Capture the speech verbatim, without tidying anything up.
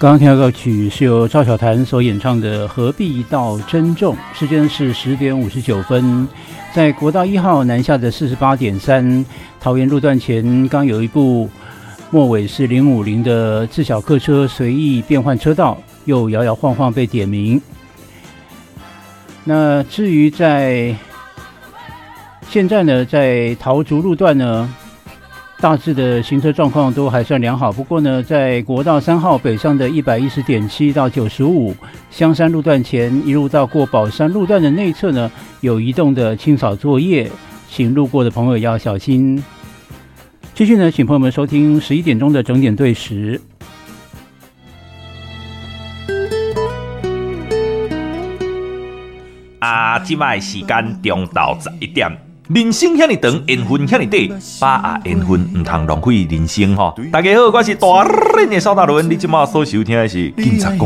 刚刚听到歌曲是由赵小檀所演唱的《何必到珍重》，时间是十点五十九分。在国道一号南下的四十八点三，桃园路段前刚有一部末尾是零五零的自小客车随意变换车道，又摇摇晃晃被点名。那至于在现在呢，在桃竹路段呢，大致的行车状况都还算良好，不过呢，在国道三号北上的一百一十点七到九十五香山路段前，一路到过宝山路段的内侧呢，有移动的清扫作业，请路过的朋友要小心。继续呢，请朋友们收听十一点钟的整点对时。 啊，即摆时间中昼十一点。人生遐尼长，缘分遐尼短，把啊缘分唔通浪费人生吼。大家好，我是大人的邵大伦，你即马所收听的是《警察讲》。